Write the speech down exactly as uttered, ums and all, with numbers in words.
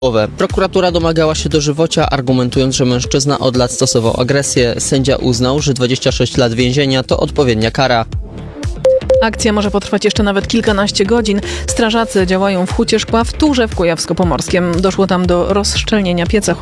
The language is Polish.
Prokuratura domagała się dożywocia, argumentując, że mężczyzna od lat stosował agresję. Sędzia uznał, że dwadzieścia sześć lat więzienia to odpowiednia kara. Akcja może potrwać jeszcze nawet kilkanaście godzin. Strażacy działają w Hucie Szkła w Turze w Kujawsko-Pomorskiem. Doszło tam do rozszczelnienia pieca